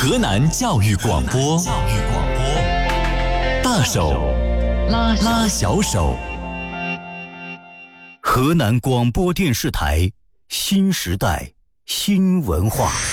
河南教育广播，大手拉小手。河南广播电视台新时代新文化。